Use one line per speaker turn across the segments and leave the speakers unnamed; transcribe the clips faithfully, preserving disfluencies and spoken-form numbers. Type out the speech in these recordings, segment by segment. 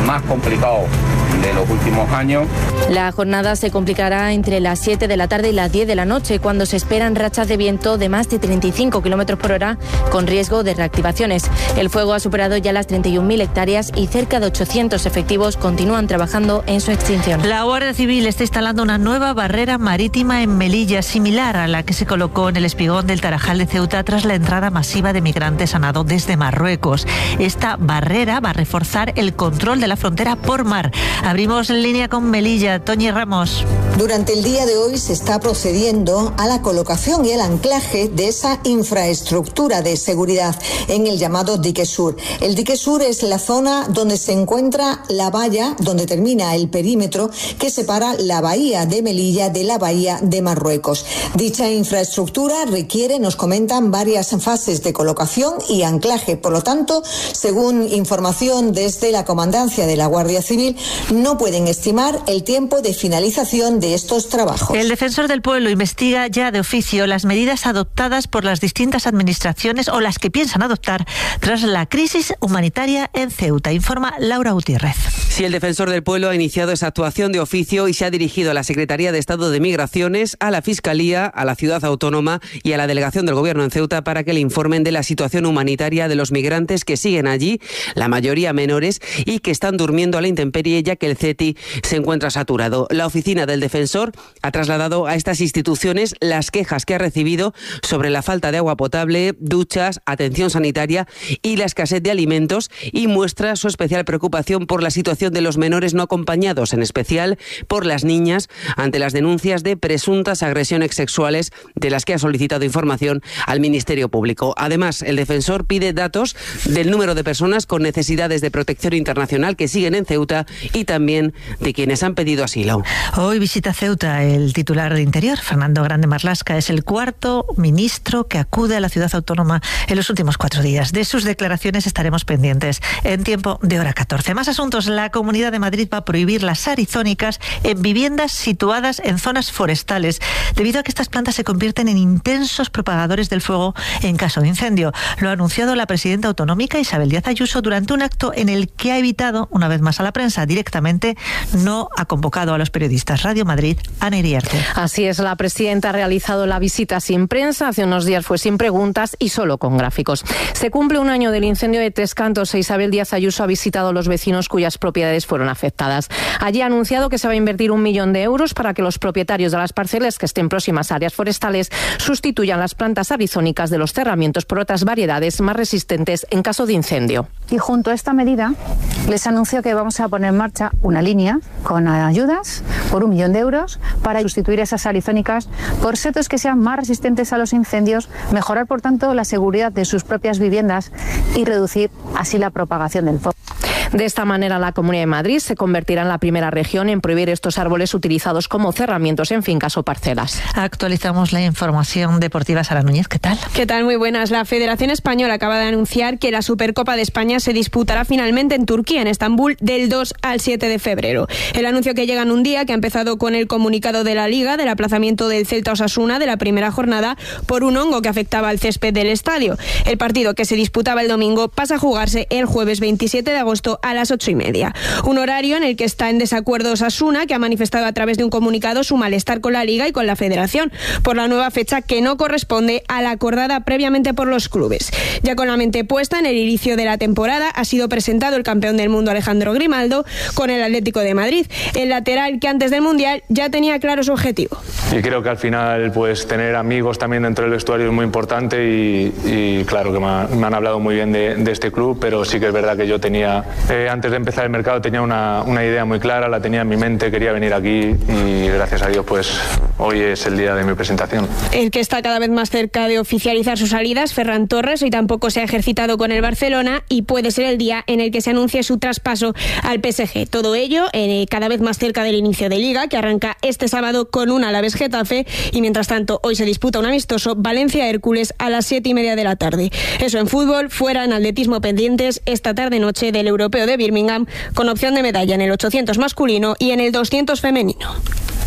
más complicado de los últimos años.
La jornada se complicará entre las siete de la tarde y las diez de la noche, cuando se esperan rachas de viento de más de treinta y cinco kilómetros por hora, con riesgo de reactivaciones. El fuego ha superado ya las treinta y un mil hectáreas y cerca de ochocientos efectivos continúan trabajando en su extinción.
La Guardia Civil está instalando una nueva barrera marítima en Melilla, similar a la que se colocó en el espigón del Tarajal de Ceuta tras la entrada masiva de migrantes a nado desde Marruecos. Esta barrera va a reforzar el control de la frontera por mar. Abrimos en línea con Melilla. Toñi Ramos.
Durante el día de hoy se está procediendo a la colocación y el anclaje de esa infraestructura de seguridad en el llamado dique sur. El dique sur es la zona donde se encuentra la valla, donde termina el perímetro que separa la bahía de Melilla de la bahía de Marruecos. Dicha infraestructura requiere, nos comentan, varias fases de colocación y anclaje. Por lo tanto, según información desde la Comandancia de la Guardia Civil, no pueden estimar el tiempo de finalización de estos trabajos.
El Defensor del Pueblo investiga ya de oficio las medidas adoptadas por las distintas administraciones o las que piensan adoptar tras la crisis humanitaria en Ceuta. Informa Laura Gutiérrez.
Sí, el Defensor del Pueblo ha iniciado esa actuación de oficio y se ha dirigido a la Secretaría de Estado de Migraciones, a la Fiscalía, a la Ciudad Autónoma y a la Delegación del Gobierno en Ceuta para que le informen de la situación humanitaria de los migrantes que siguen allí, la mayoría menores, y que están durmiendo a la intemperie ya que el C E T I se encuentra saturado. La oficina del Defensor ha trasladado a estas instituciones las quejas que ha recibido sobre la falta de agua potable, duchas, atención sanitaria y la escasez de alimentos, y muestra su especial preocupación por la situación de los menores no acompañados, en especial por las niñas, ante las denuncias de presuntas agresiones sexuales de las que ha solicitado información al Ministerio Público. Además, el Defensor pide datos del número de personas con necesidades de protección internacional que siguen en Ceuta y también de quienes han pedido asilo.
Hoy visita Ceuta el titular de Interior, Fernando Grande Marlaska. Es el cuarto ministro que acude a la ciudad autónoma en los últimos cuatro días. De sus declaraciones estaremos pendientes en tiempo de hora catorce. Más asuntos. La Comunidad de Madrid va a prohibir las arizónicas en viviendas situadas en zonas forestales, debido a que estas plantas se convierten en intensos propagadores del fuego en caso de incendio. Lo ha anunciado la presidenta autonómica Isabel Díaz Ayuso durante un acto en el que ha evitado, una vez más a la prensa, directamente no ha convocado a los periodistas. Radio Madrid, Ana Iriarte.
Así es, la presidenta ha realizado la visita sin prensa. Hace unos días fue sin preguntas y solo con gráficos. Se cumple un año del incendio de Tres Cantos e Isabel Díaz Ayuso ha visitado a los vecinos cuyas propiedades fueron afectadas. Allí ha anunciado que se va a invertir un millón de euros para que los propietarios de las parcelas que estén próximas a áreas forestales sustituyan las plantas arizónicas de los cerramientos por otras variedades más resistentes en caso de incendio.
Y junto a esta medida les anuncio que vamos a poner en marcha una línea con ayudas por un millón de euros para sustituir esas arizónicas por setos que sean más resistentes a los incendios, mejorar por tanto la seguridad de sus propias viviendas y reducir así la propagación del fuego.
De esta manera, la Comunidad de Madrid se convertirá en la primera región en prohibir estos árboles utilizados como cerramientos en fincas o parcelas.
Actualizamos la información deportiva. Sara Núñez, ¿qué tal?
¿Qué tal? Muy buenas. La Federación Española acaba de anunciar que la Supercopa de España se disputará finalmente en Turquía, en Estambul, del dos al siete de febrero. El anuncio que llega en un día que ha empezado con el comunicado de la Liga del aplazamiento del Celta Osasuna de la primera jornada por un hongo que afectaba al césped del estadio. El partido, que se disputaba el domingo, pasa a jugarse el jueves veintisiete de agosto a las ocho y media. Un horario en el que está en desacuerdo Osasuna, que ha manifestado a través de un comunicado su malestar con la Liga y con la Federación por la nueva fecha que no corresponde a la acordada previamente por los clubes. Ya con la mente puesta en el inicio de la temporada, ha sido presentado el campeón del mundo Alejandro Grimaldo con el Atlético de Madrid, el lateral que antes del Mundial ya tenía claro su objetivo.
Y creo que al final pues tener amigos también dentro del vestuario es muy importante y, y claro que me, ha, me han hablado muy bien de, de este club, pero sí que es verdad que yo tenía eh, antes de empezar el mercado tenía una, una idea muy clara, la tenía en mi mente, quería venir aquí y gracias a Dios pues hoy es el día de mi presentación.
El que está cada vez más cerca de oficializar sus salidas, Ferran Torres, hoy tampoco se ha ejercitado con el Barcelona y puede ser el día en el que se anuncie su traspaso al P S G. Todo ello eh, cada vez más cerca del inicio de Liga, que arranca este sábado con un Alavés Getafe, y mientras tanto hoy se disputa un amistoso Valencia-Hércules a las siete y media de la tarde. Eso en fútbol. Fuera, en atletismo, pendientes esta tarde-noche del Europeo de Birmingham, con opción de medalla en el ochocientos masculino y en el doscientos femenino.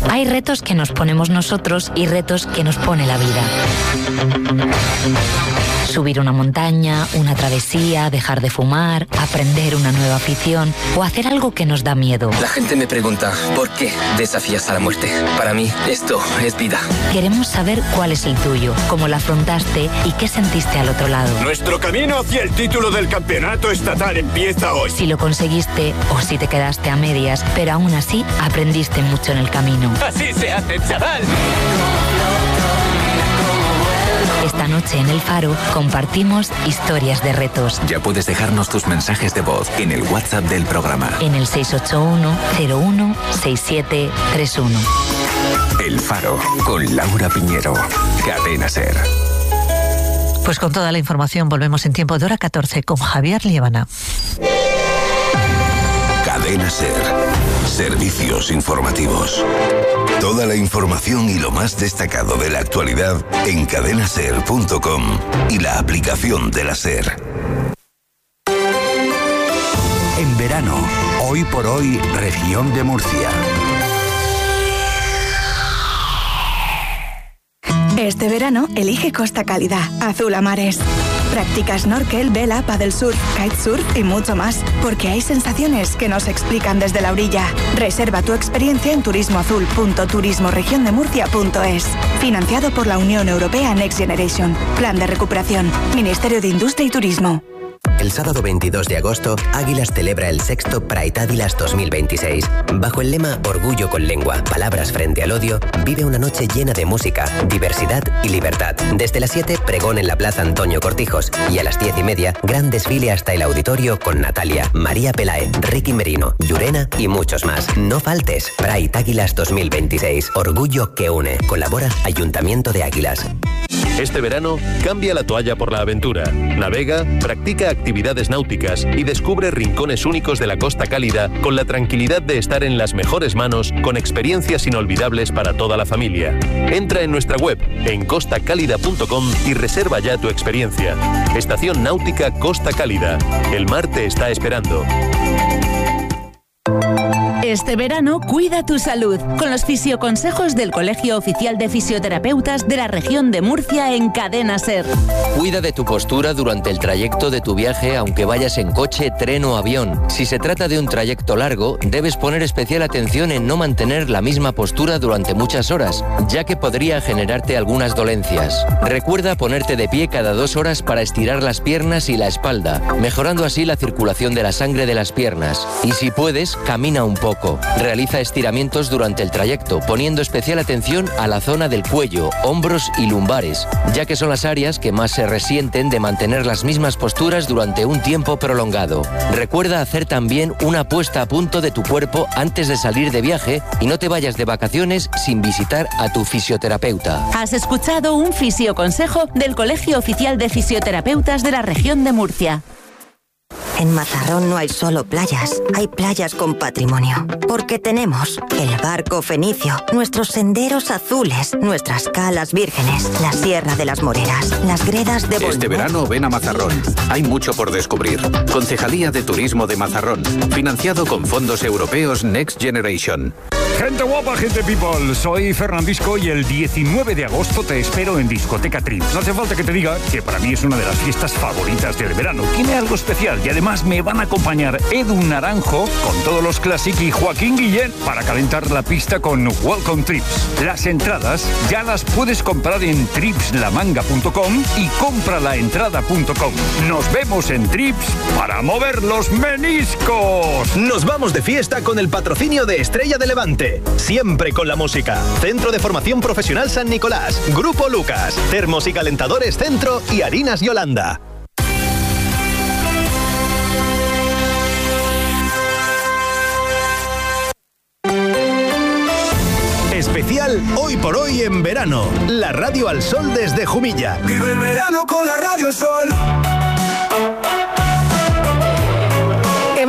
Hay retos que nos ponemos nosotros y retos que nos pone la vida. Subir una montaña, una travesía, dejar de fumar, aprender una nueva afición o hacer algo que nos da miedo.
La gente me pregunta, ¿por qué desafías a la muerte? Para mí, esto es vida.
Queremos saber cuál es el tuyo, cómo lo afrontaste y qué sentiste al otro lado.
Nuestro camino hacia el título del campeonato estatal empieza hoy.
Si lo conseguiste o si te quedaste a medias, pero aún así aprendiste mucho en el camino.
¡Así se hace, chaval!
Esta noche en El Faro compartimos historias de retos.
Ya puedes dejarnos tus mensajes de voz en el WhatsApp del programa.
En el seis ocho uno, cero uno, seis siete tres uno.
El Faro, con Laura Piñero. Cadena SER.
Pues con toda la información volvemos en tiempo de hora catorce con Javier Liébana.
Cadena SER. Servicios informativos. Toda la información y lo más destacado de la actualidad en cadena ser punto com y la aplicación de la SER.
En verano, hoy por hoy, región de Murcia.
Este verano, elige Costa Cálida, azul a mares. Practica snorkel, vela, paddle surf, kitesurf y mucho más, porque hay sensaciones que no se explican desde la orilla. Reserva tu experiencia en turismoazul punto turismo región de murcia punto es. Financiado por la Unión Europea Next Generation. Plan de recuperación. Ministerio de Industria y Turismo.
El sábado veintidós de agosto, Águilas celebra el sexto Pride Águilas dos mil veintiséis. Bajo el lema Orgullo con lengua, palabras frente al odio, vive una noche llena de música, diversidad y libertad. Desde las siete, pregón en la Plaza Antonio Cortijos y a las diez y media, gran desfile hasta el auditorio con Natalia, María Pelae, Ricky Merino, Llurena y muchos más. No faltes. Pride Águilas dos mil veintiséis. Orgullo que une. Colabora Ayuntamiento de Águilas.
Este verano, cambia la toalla por la aventura. Navega, practica actividades náuticas y descubre rincones únicos de la Costa Cálida con la tranquilidad de estar en las mejores manos con experiencias inolvidables para toda la familia. Entra en nuestra web en costa cálida punto com y reserva ya tu experiencia. Estación Náutica Costa Cálida. El mar te está esperando.
Este verano, cuida tu salud con los fisioconsejos del Colegio Oficial de Fisioterapeutas de la región de Murcia en Cadena SER.
Cuida de tu postura durante el trayecto de tu viaje, aunque vayas en coche, tren o avión. Si se trata de un trayecto largo, debes poner especial atención en no mantener la misma postura durante muchas horas, ya que podría generarte algunas dolencias. Recuerda ponerte de pie cada dos horas para estirar las piernas y la espalda, mejorando así la circulación de la sangre de las piernas. Y si puedes, camina un poco. Realiza estiramientos durante el trayecto, poniendo especial atención a la zona del cuello, hombros y lumbares, ya que son las áreas que más se resienten de mantener las mismas posturas durante un tiempo prolongado. Recuerda hacer también una puesta a punto de tu cuerpo antes de salir de viaje y no te vayas de vacaciones sin visitar a tu fisioterapeuta.
Has escuchado un fisioconsejo del Colegio Oficial de Fisioterapeutas de la región de Murcia.
En Mazarrón no hay solo playas, hay playas con patrimonio. Porque tenemos el barco fenicio, nuestros senderos azules, nuestras calas vírgenes, la Sierra de las Moreras, las gredas de Bolívar.
Este verano ven a Mazarrón. Hay mucho por descubrir. Concejalía de Turismo de Mazarrón. Financiado con fondos europeos Next Generation.
Gente guapa, gente people, soy Fernandisco y el diecinueve de agosto te espero en Discoteca Trips. No hace falta que te diga que para mí es una de las fiestas favoritas del verano. Tiene algo especial y además me van a acompañar Edu Naranjo con todos los Classic y Joaquín Guillén para calentar la pista con Welcome Trips. Las entradas ya las puedes comprar en trips la manga punto com y compralaentrada punto com. Nos vemos en Trips para mover los meniscos.
Nos vamos de fiesta con el patrocinio de Estrella de Levante. Siempre con la música. Centro de Formación Profesional San Nicolás. Grupo Lucas. Termos y calentadores Centro y Harinas Yolanda. Especial Hoy por Hoy en verano. La radio al sol desde Jumilla.
Vive el verano con la radio al sol.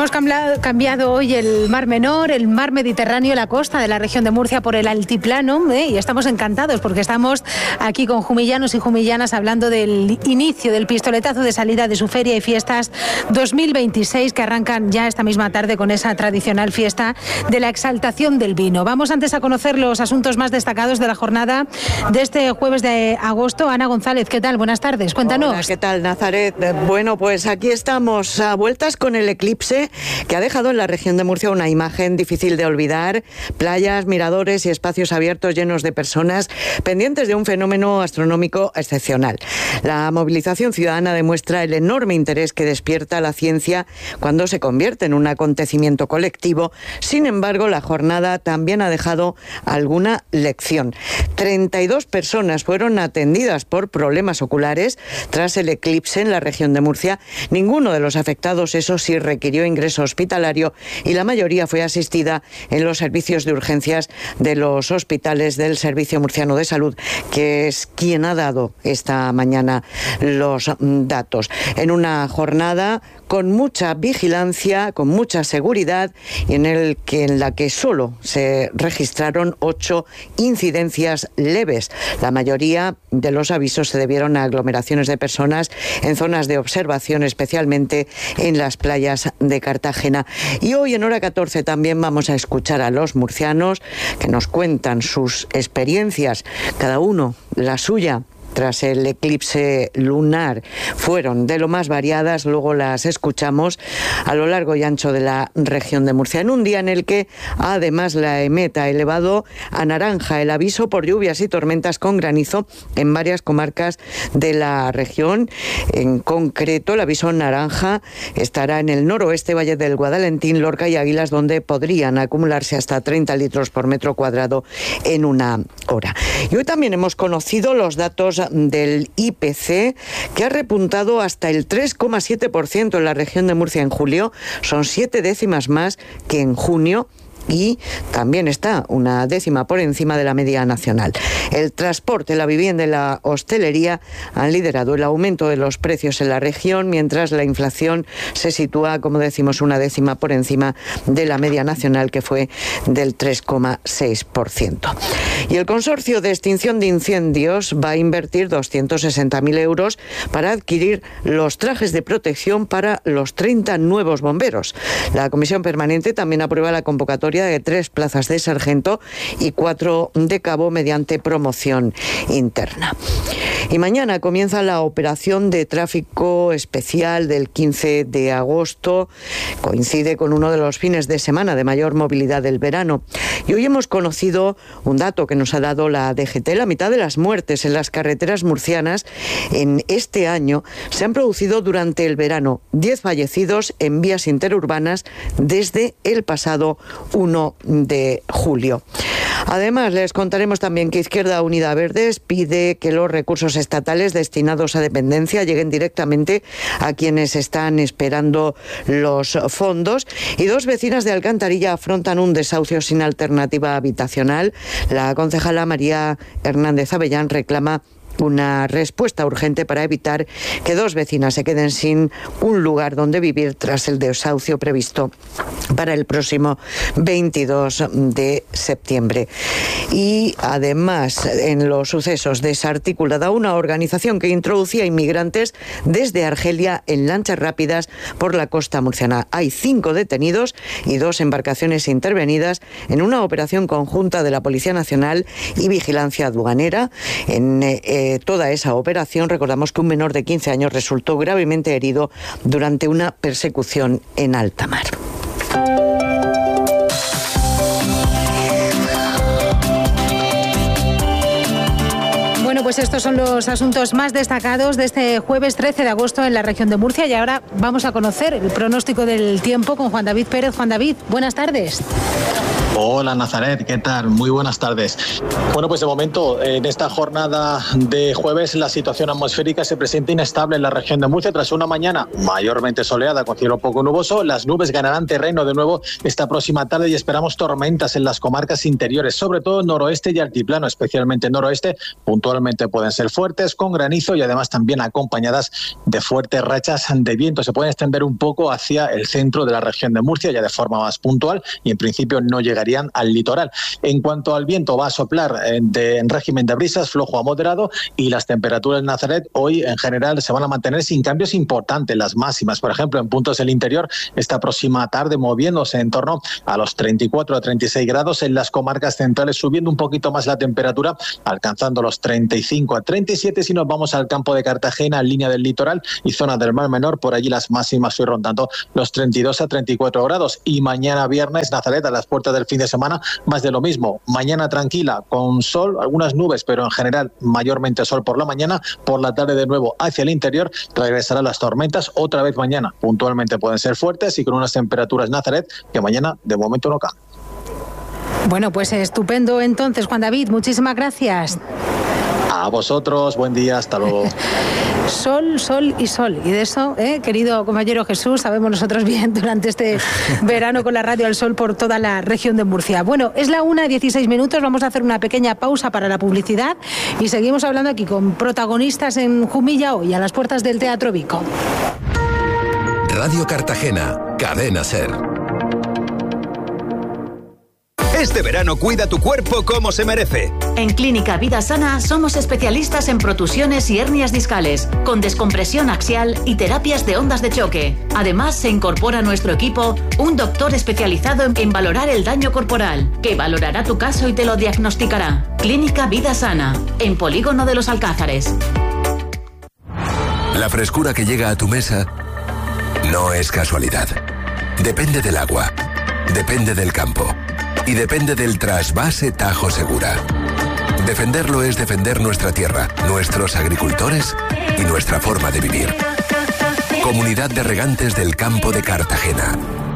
hemos cambiado, cambiado hoy el Mar Menor, el Mar Mediterráneo, la costa de la región de Murcia por el altiplano, ¿eh? Y estamos encantados porque estamos aquí con jumillanos y jumillanas hablando del inicio del pistoletazo de salida de su Feria y Fiestas dos mil veintiséis, que arrancan ya esta misma tarde con esa tradicional fiesta de la exaltación del vino. Vamos antes a conocer los asuntos más destacados de la jornada de este jueves de agosto. Ana González, ¿qué tal? Buenas tardes, cuéntanos.
Hola, ¿qué tal, Nazaret? Bueno, pues aquí estamos a vueltas con el eclipse que ha dejado en la región de Murcia una imagen difícil de olvidar: playas, miradores y espacios abiertos llenos de personas pendientes de un fenómeno astronómico excepcional. La movilización ciudadana demuestra el enorme interés que despierta la ciencia cuando se convierte en un acontecimiento colectivo. Sin embargo, la jornada también ha dejado alguna lección. treinta y dos personas fueron atendidas por problemas oculares tras el eclipse en la región de Murcia. Ninguno de los afectados, eso sí, requirió ingreso hospitalario y la mayoría fue asistida en los servicios de urgencias de los hospitales del Servicio Murciano de Salud, que es quien ha dado esta mañana los datos. En una jornada con mucha vigilancia, con mucha seguridad, y en, el que, en la que solo se registraron ocho incidencias leves. La mayoría de los avisos se debieron a aglomeraciones de personas en zonas de observación, especialmente en las playas de Cartagena. Y hoy en hora catorce también vamos a escuchar a los murcianos que nos cuentan sus experiencias, cada uno la suya, tras el eclipse lunar. Fueron de lo más variadas, luego las escuchamos, a lo largo y ancho de la región de Murcia, en un día en el que además la EMET ha elevado a naranja el aviso por lluvias y tormentas con granizo en varias comarcas de la región. En concreto, el aviso naranja estará en el noroeste, Valle del Guadalentín, Lorca y Águilas, donde podrían acumularse hasta treinta litros por metro cuadrado en una hora. Y hoy también hemos conocido los datos del I P C, que ha repuntado hasta el tres coma siete por ciento en la región de Murcia en julio. Son siete décimas más que en junio. Y también está una décima por encima de la media nacional. El transporte, la vivienda y la hostelería han liderado el aumento de los precios en la región, mientras la inflación se sitúa, como decimos, una décima por encima de la media nacional, que fue del tres coma seis por ciento. Y el Consorcio de Extinción de Incendios va a invertir doscientos sesenta mil euros para adquirir los trajes de protección para los treinta nuevos bomberos. La Comisión Permanente también aprueba la convocatoria de tres plazas de sargento y cuatro de cabo mediante promoción interna. Y mañana comienza la operación de tráfico especial del quince de agosto. Coincide con uno de los fines de semana de mayor movilidad del verano. Y hoy hemos conocido un dato que nos ha dado la D G T. La mitad de las muertes en las carreteras murcianas en este año se han producido durante el verano. Diez fallecidos en vías interurbanas desde el pasado uno de julio. Además, les contaremos también que Izquierda Unida Verdes pide que los recursos estatales destinados a dependencia lleguen directamente a quienes están esperando los fondos. Y dos vecinas de Alcantarilla afrontan un desahucio sin alternativa habitacional. La concejala María Hernández Avellán reclama una respuesta urgente para evitar que dos vecinas se queden sin un lugar donde vivir tras el desahucio previsto para el próximo veintidós de septiembre. Y además, en los sucesos, desarticulada una organización que introducía inmigrantes desde Argelia en lanchas rápidas por la costa murciana. Hay cinco detenidos y dos embarcaciones intervenidas en una operación conjunta de la Policía Nacional y Vigilancia Aduanera. En eh, toda esa operación, recordamos que un menor de quince años resultó gravemente herido durante una persecución en alta mar.
Bueno, pues estos son los asuntos más destacados de este jueves trece de agosto en la región de Murcia, y ahora vamos a conocer el pronóstico del tiempo con Juan David Pérez. Juan David, buenas tardes.
Hola Nazaret, ¿qué tal? Muy buenas tardes. Bueno, pues de momento en esta jornada de jueves la situación atmosférica se presenta inestable en la región de Murcia tras una mañana mayormente soleada con cielo poco nuboso. Las nubes ganarán terreno de nuevo esta próxima tarde y esperamos tormentas en las comarcas interiores, sobre todo noroeste y altiplano, especialmente noroeste, puntualmente pueden ser fuertes, con granizo y además también acompañadas de fuertes rachas de viento. Se pueden extender un poco hacia el centro de la región de Murcia, ya de forma más puntual, y en principio no llegarían al litoral. En cuanto al viento, va a soplar de, en régimen de brisas, flojo a moderado, y las temperaturas en Nazaret hoy en general se van a mantener sin cambios importantes. Las máximas, por ejemplo, en puntos del interior, esta próxima tarde moviéndose en torno a los treinta y cuatro a treinta y seis grados, en las comarcas centrales subiendo un poquito más la temperatura, alcanzando los treinta y cinco a treinta y siete si nos vamos al campo de Cartagena, en línea del litoral y zona del Mar Menor. Por allí las máximas hoy rondando los treinta y dos a treinta y cuatro grados. Y mañana viernes, Nazaret, a las puertas del fin de semana, más de lo mismo. Mañana tranquila, con sol, algunas nubes, pero en general mayormente sol por la mañana. Por la tarde de nuevo hacia el interior regresarán las tormentas otra vez mañana. Puntualmente pueden ser fuertes y con unas temperaturas, Nazaret, que mañana de momento no caen.
Bueno, pues estupendo entonces, Juan David, muchísimas gracias.
A vosotros, buen día, hasta luego.
Sol, sol y sol. Y de eso, ¿eh? querido compañero Jesús, sabemos nosotros bien durante este verano con la Radio al Sol por toda la región de Murcia. Bueno, es la una, dieciséis minutos, vamos a hacer una pequeña pausa para la publicidad y seguimos hablando aquí con protagonistas en Jumilla hoy, a las puertas del Teatro Vico.
Radio Cartagena, Cadena SER.
Este verano cuida tu cuerpo como se merece.
En Clínica Vida Sana somos especialistas en protusiones y hernias discales, con descompresión axial y terapias de ondas de choque. Además, se incorpora a nuestro equipo un doctor especializado en, en valorar el daño corporal, que valorará tu caso y te lo diagnosticará. Clínica Vida Sana, en Polígono de los Alcázares.
La frescura que llega a tu mesa no es casualidad. Depende del agua, depende del campo. Y depende del trasvase Tajo Segura. Defenderlo es defender nuestra tierra, nuestros agricultores y nuestra forma de vivir. Comunidad de Regantes del Campo de Cartagena.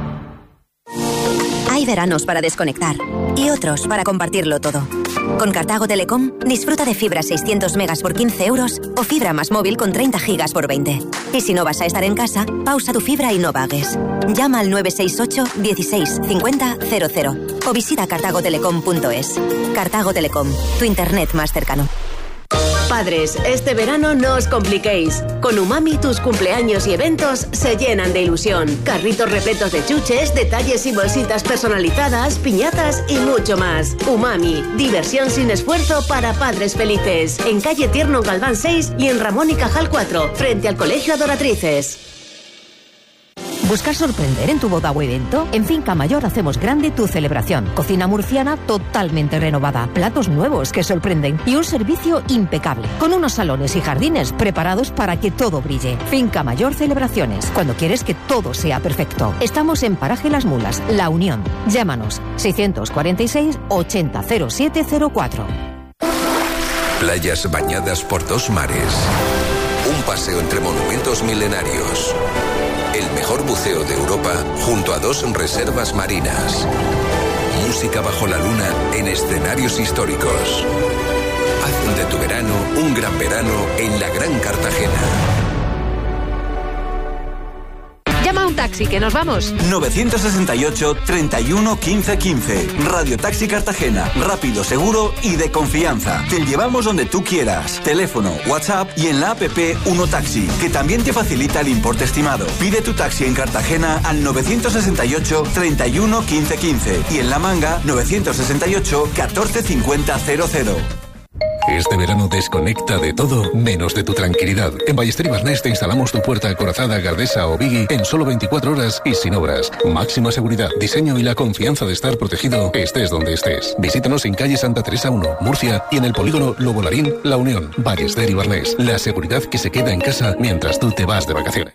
Hay veranos para desconectar y otros para compartirlo todo. Con Cartago Telecom, disfruta de fibra seiscientos megas por quince euros o fibra más móvil con treinta gigas por veinte. Y si no vas a estar en casa, pausa tu fibra y no pagues. Llama al nueve seis ocho, dieciséis, cincuenta, cero cero o visita cartago telecom punto es. Cartago Telecom, tu internet más cercano.
Padres, este verano no os compliquéis. Con Umami tus cumpleaños y eventos se llenan de ilusión. Carritos repletos de chuches, detalles y bolsitas personalizadas, piñatas y mucho más. Umami, diversión sin esfuerzo para padres felices. En calle Tierno Galván seis y en Ramón y Cajal cuatro, frente al Colegio Adoratrices.
¿Buscas sorprender en tu boda o evento? En Finca Mayor hacemos grande tu celebración. Cocina murciana totalmente renovada, platos nuevos que sorprenden y un servicio impecable, con unos salones y jardines preparados para que todo brille. Finca Mayor Celebraciones, cuando quieres que todo sea perfecto. Estamos en Paraje Las Mulas, La Unión. Llámanos seiscientos cuarenta y seis, ochenta, cero siete cero cuatro.
Playas bañadas por dos mares. Un paseo entre monumentos milenarios. El mejor buceo de Europa junto a dos reservas marinas. Música bajo la luna en escenarios históricos. Haz de tu verano un gran verano en la Gran Cartagena.
Llama a un taxi, que nos vamos.
nueve seis ocho, treinta y uno, quince, quince. Radio Taxi Cartagena. Rápido, seguro y de confianza. Te llevamos donde tú quieras. Teléfono, WhatsApp y en la app Uno Taxi, que también te facilita el importe estimado. Pide tu taxi en Cartagena al nueve seis ocho, treinta y uno, quince, quince y en La Manga nueve seis ocho, catorce, cincuenta, cero cero.
Este verano desconecta de todo menos de tu tranquilidad. En Ballester y Barnés te instalamos tu puerta acorazada, Gardesa o Biggie en solo veinticuatro horas y sin obras. Máxima seguridad, diseño y la confianza de estar protegido estés donde estés. Visítanos en calle Santa Teresa uno, Murcia, y en el polígono Lobo Larín, La Unión. Ballester y Barnés, la seguridad que se queda en casa mientras tú te vas de vacaciones.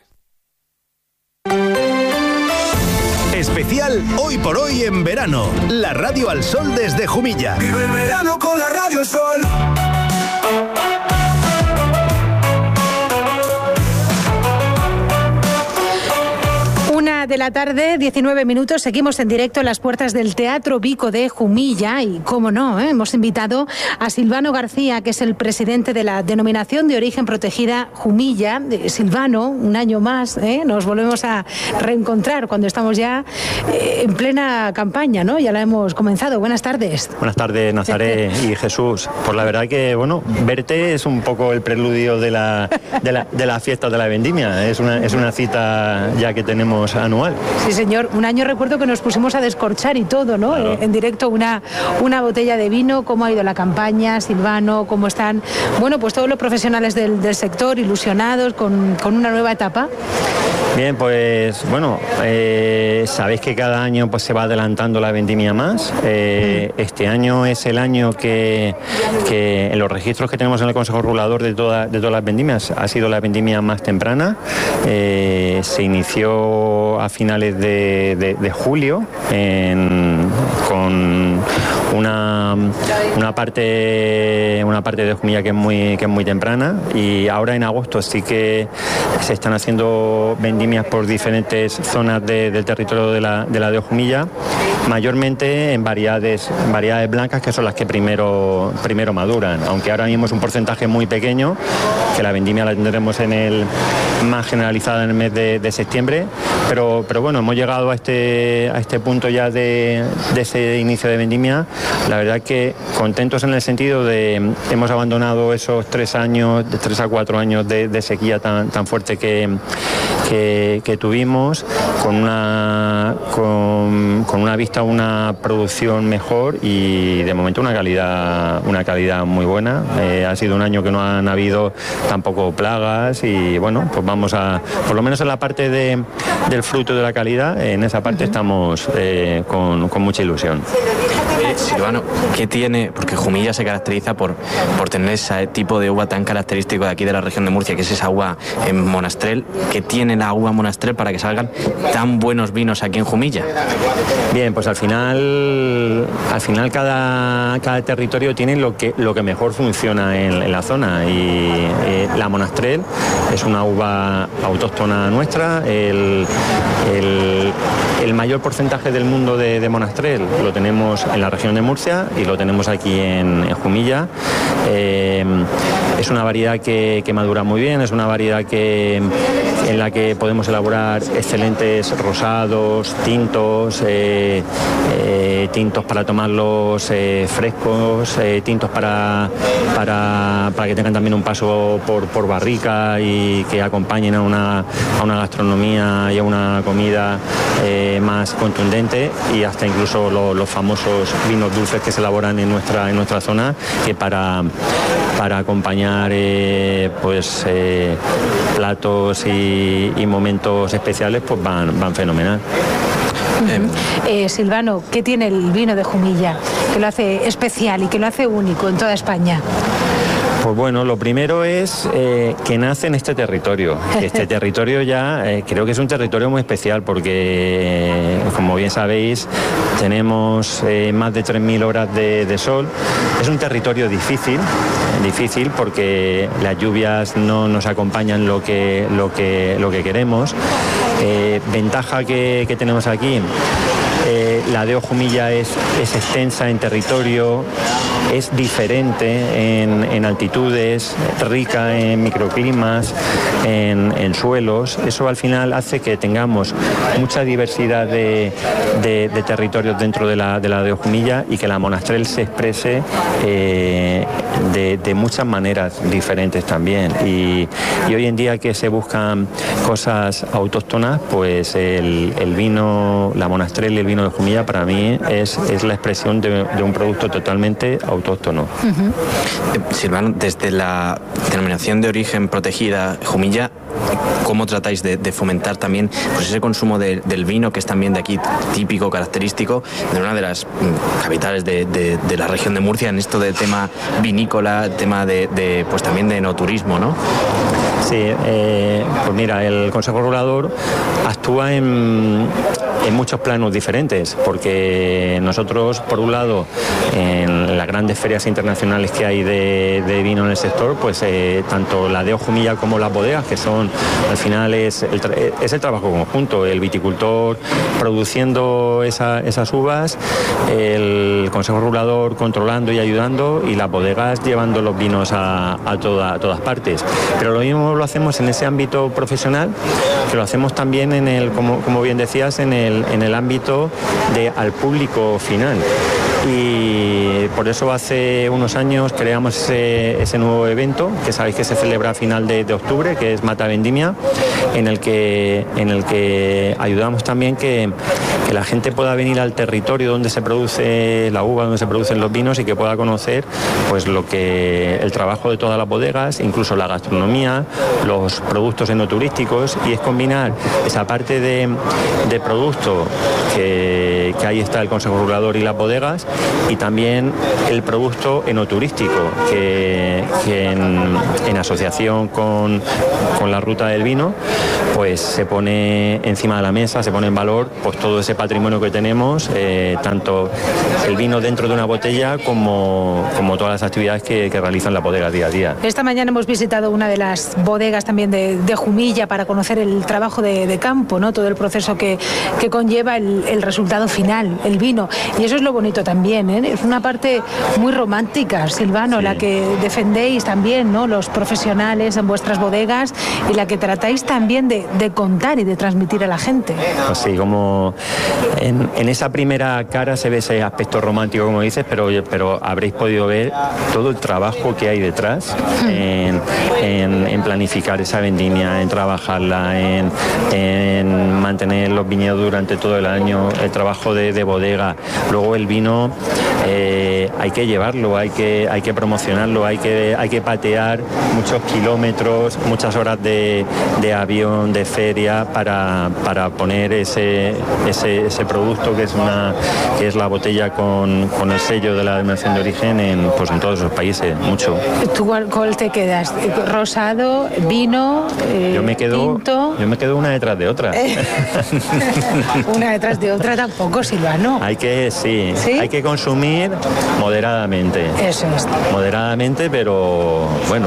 Especial Hoy por Hoy en verano. La Radio al Sol desde Jumilla.
Vive el verano con la Radio al Sol.
Una Una de la tarde, diecinueve minutos, seguimos en directo en las puertas del Teatro Vico de Jumilla y, cómo no, ¿eh? hemos invitado a Silvano García, que es el presidente de la Denominación de Origen Protegida Jumilla. Silvano, un año más, ¿eh? nos volvemos a reencontrar cuando estamos ya eh, en plena campaña, ¿no? Ya la hemos comenzado. Buenas tardes.
Buenas tardes, Nazaret y Jesús. Pues la verdad que, bueno, verte es un poco el preludio de la, de la, de la fiesta de la vendimia. Es una, es una cita ya que tenemos anual.
Sí, señor. Un año recuerdo que nos pusimos a descorchar y todo, ¿no? Claro. Eh, en directo una, una botella de vino. ¿Cómo ha ido la campaña, Silvano? ¿Cómo están, bueno, pues todos los profesionales del, del sector ilusionados con, con una nueva etapa?
Bien, pues bueno, eh, sabéis que cada año pues se va adelantando la vendimia más. Eh, este año es el año que, que en los registros que tenemos en el Consejo Regulador de, toda, de todas las vendimias ha sido la vendimia más temprana. Eh, se inició a finales de, de, de julio en, con una, una parte una parte de Jumilla que es muy que es muy temprana, y ahora en agosto sí que se están haciendo vendimias por diferentes zonas de, del territorio de la de la de Jumilla, mayormente en variedades variedades blancas, que son las que primero primero maduran, aunque ahora mismo es un porcentaje muy pequeño, que la vendimia la tendremos en el más generalizada en el mes de, de septiembre, pero pero bueno, hemos llegado a este a este punto ya de, de ese inicio de vendimia. La verdad que contentos en el sentido de hemos abandonado esos tres años, de tres a cuatro años de, de sequía tan tan fuerte que, que, que tuvimos, con una con, con una vista a una producción mejor y de momento una calidad una calidad muy buena. Eh, ha sido un año que no han habido tampoco plagas y bueno, pues vamos a, por lo menos en la parte de, del fruto de la calidad, en esa parte uh-huh. estamos eh, con, con mucha ilusión.
Eh, Silvano, ¿qué tiene? Porque Jumilla se caracteriza por, por tener ese tipo de uva tan característico de aquí de la región de Murcia, que es esa uva en Monastrell. ¿Qué tiene la uva Monastrell para que salgan tan buenos vinos aquí en Jumilla?
Bien, pues al final al final cada, cada territorio tiene lo que, lo que mejor funciona en, en la zona, y eh, la Monastrell es una uva autóctona nuestra. El, el, el mayor porcentaje del mundo de, de Monastrell lo tenemos en la región de Murcia y lo tenemos aquí en, en Jumilla. Eh, es una variedad que, que madura muy bien, es una variedad que, en la que podemos elaborar excelentes rosados, tintos, eh, eh, tintos para tomarlos eh, frescos, eh, tintos para, para, para que tengan también un paso por, por barrica y que acompañen a una, a una gastronomía y a una comida eh, más contundente, y hasta incluso lo, los famosos vinos dulces que se elaboran en nuestra, en nuestra zona, que para, para acompañar eh, pues eh, platos y, y momentos especiales pues van, van fenomenal.
Eh, Silvano, ¿qué tiene el vino de Jumilla que lo hace especial y que lo hace único en toda España?
Pues bueno, lo primero es eh, que nace en este territorio. Este territorio ya eh, creo que es un territorio muy especial porque, eh, como bien sabéis, tenemos eh, más de tres mil horas de, de sol. Es un territorio difícil, difícil porque las lluvias no nos acompañan lo que, lo que, lo que queremos. Eh, ventaja que, que tenemos aquí, eh, la de Jumilla es, es extensa en territorio, es diferente en, en altitudes, rica en microclimas, en, en suelos. Eso al final hace que tengamos mucha diversidad de, de, de territorios dentro de la de la de Jumilla, y que la Monastrell se exprese eh, de, de muchas maneras diferentes también. Y, y hoy en día que se buscan cosas autóctonas, pues el, el vino, la Monastrell y el vino de Jumilla para mí es, es la expresión de, de un producto totalmente autóctono.
Uh-huh. Silvano, desde la denominación de origen protegida Jumilla, ¿cómo tratáis de, de fomentar también pues ese consumo de, del vino, que es también de aquí típico, característico, de una de las capitales de, de, de la región de Murcia, en esto de tema vinícola, tema de, de pues también de enoturismo, ¿no?
Sí, eh, pues mira, el Consejo Regulador actúa en, en muchos planos diferentes, porque nosotros, por un lado, en las grandes ferias internacionales que hay de, de vino en el sector, pues eh, tanto la de Jumilla como las bodegas, que son, al final es el, es el trabajo conjunto, el viticultor produciendo esa, esas uvas, el Consejo Regulador controlando y ayudando, y las bodegas llevando los vinos a, a, toda, a todas partes. Pero lo mismo lo hacemos en ese ámbito profesional, que lo hacemos también en el, como, como bien decías, en el, en el ámbito de al público final. Y por eso hace unos años creamos ese, ese nuevo evento, que sabéis que se celebra a final de, de octubre, que es Mata Vendimia, en el que, en el que ayudamos también que, que la gente pueda venir al territorio donde se produce la uva, donde se producen los vinos, y que pueda conocer pues lo que el trabajo de todas las bodegas, incluso la gastronomía, los productos enoturísticos, y es combinar esa parte de, de producto que, que ahí está el Consejo Regulador y las bodegas, y también el producto enoturístico que, que en, en asociación con, con la ruta del vino pues se pone encima de la mesa, se pone en valor pues todo ese patrimonio que tenemos, eh, tanto el vino dentro de una botella como, como todas las actividades que, que realizan las bodegas día a día.
Esta mañana hemos visitado una de las bodegas también de, de Jumilla para conocer el trabajo de, de campo, ¿no? Todo el proceso que, que conlleva el, el resultado final, el vino, y eso es lo bonito también, ¿eh? Es una parte muy romántica, Silvano, sí, la que defendéis también, ¿no? Los profesionales en vuestras bodegas, y la que tratáis también de, de contar y de transmitir a la gente.
Pues sí, como en, en esa primera cara se ve ese aspecto romántico, como dices, pero, pero habréis podido ver todo el trabajo que hay detrás en, en, en planificar esa vendimia, en trabajarla, en, en mantener los viñedos durante todo el año, el trabajo de, de bodega. Luego el vino eh, hay que llevarlo, hay que, hay que promocionarlo, hay que, hay que patear muchos kilómetros, muchas horas de, de avión, de feria, para, para poner ese, ese, ese producto que es, una, que es la botella con, con el sello de la denominación de origen en, pues en todos esos países, mucho.
¿Tú cuál, cuál te quedas? ¿Rosado, vino, eh,
yo me quedo,
tinto?
Yo me quedo una detrás de otra.
Una detrás de otra tampoco, Silvano.
Hay que, sí, ¿sí? Hay que consumir moderadamente.
Eso es.
Moderadamente, pero bueno,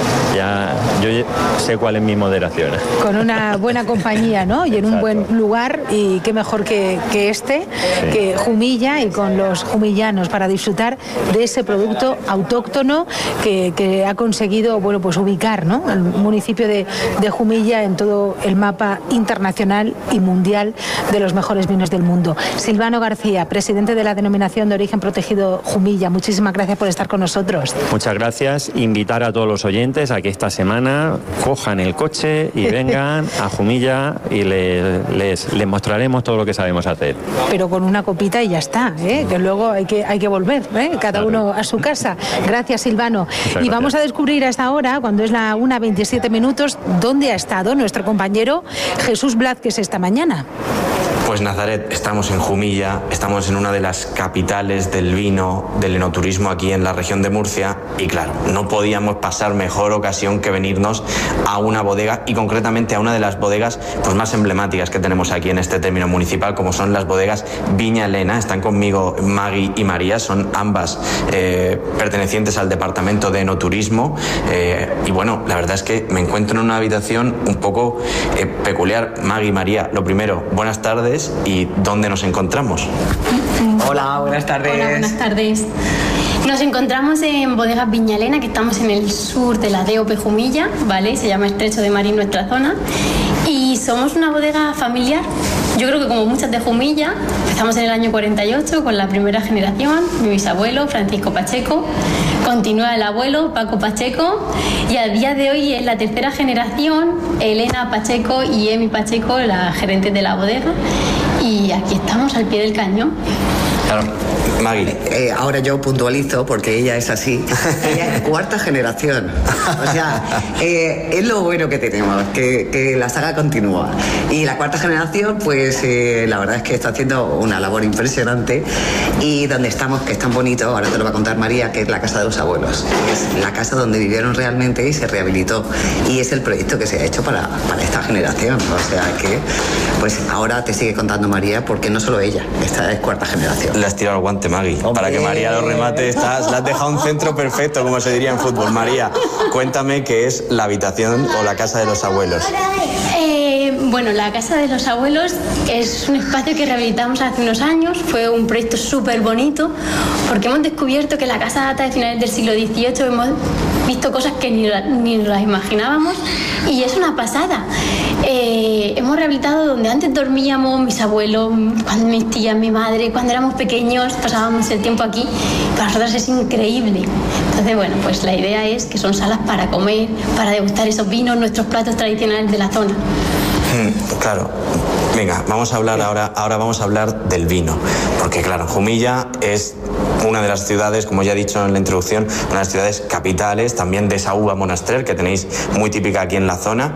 ya yo sé cuál es mi moderación.
Con una buena compañía, ¿no? Y en un Exacto. buen lugar, y qué mejor que, que este, sí. que Jumilla, y con los jumillanos, para disfrutar de ese producto autóctono que, que ha conseguido, bueno, pues ubicar, ¿no?, el municipio de, de Jumilla en todo el mapa internacional y mundial de los mejores vinos del mundo. Silvano García, presidente de la Denominación de Origen Protegido Jumilla, muchísimas gracias por estar con nosotros.
Muchas gracias. Invitar a todos los oyentes a que esta semana cojan el coche y vengan a Jumilla, y les, les, les mostraremos todo lo que sabemos hacer.
Pero con una copita y ya está, ¿eh? Que luego hay que, hay que volver, ¿eh? Cada claro. uno a su casa. Gracias, Silvano. Muchas y vamos gracias. a descubrir a esta hora, cuando es la una veintisiete minutos, dónde ha estado nuestro compañero Jesús Blázquez esta mañana.
Pues Nazaret, estamos en Jumilla, estamos en una de las capitales del vino, del enoturismo aquí en la región de Murcia, y claro, no podíamos pasar mejor ocasión que venirnos a una bodega, y concretamente a una de las bodegas pues más emblemáticas que tenemos aquí en este término municipal, como son las bodegas Viña Elena. Están conmigo Magui y María, son ambas eh, pertenecientes al departamento de enoturismo, eh, y bueno, la verdad es que me encuentro en una habitación un poco eh, peculiar. Magui y María, lo primero, buenas tardes. ¿Y dónde nos encontramos?
Hola, buenas tardes.
Hola, buenas tardes. Nos encontramos en Bodegas Viña Elena, que estamos en el sur de la D O P Jumilla, ¿vale? Se llama Estrecho de Marín nuestra zona. Y somos una bodega familiar. Yo creo que como muchas de Jumilla, empezamos en el año cuarenta y ocho con la primera generación, mi bisabuelo, Francisco Pacheco. Continúa el abuelo, Paco Pacheco, y a día de hoy es la tercera generación, Elena Pacheco y Emi Pacheco, la gerente de la bodega, y aquí estamos al pie del cañón.
Claro, Maggie.
Eh, ahora yo puntualizo porque ella es así. Ella es cuarta generación. O sea, eh, es lo bueno que tenemos, que, que la saga continúa. Y la cuarta generación, pues eh, la verdad es que está haciendo una labor impresionante. Y donde estamos, que es tan bonito, ahora te lo va a contar María, que es la casa de los abuelos. Es la casa donde vivieron realmente y se rehabilitó. Y es el proyecto que se ha hecho para, para esta generación. O sea que, pues ahora te sigue contando María, porque no solo ella, esta es cuarta generación.
Le has tirado el guante, Maggie. ¡Hombre! Para que María lo remate, estás, le has dejado un centro perfecto, como se diría en fútbol. María, cuéntame qué es la habitación o la casa de los abuelos.
Eh, bueno, la casa de los abuelos es un espacio que rehabilitamos hace unos años. Fue un proyecto súper bonito porque hemos descubierto que la casa data de finales del siglo dieciocho. Hemos visto cosas que ni, ni las imaginábamos y es una pasada. Eh, hemos rehabilitado donde antes dormíamos mis abuelos, cuando mis tías, mi madre, cuando éramos pequeños pasábamos el tiempo aquí. Para nosotros es increíble. Entonces, bueno, pues la idea es que son salas para comer, para degustar esos vinos, nuestros platos tradicionales de la zona.
Mm, claro. Venga, vamos a hablar ahora, ahora vamos a hablar del vino, porque claro, Jumilla es una de las ciudades, como ya he dicho en la introducción, una de las ciudades capitales, también de esa uva Monastrell, que tenéis muy típica aquí en la zona.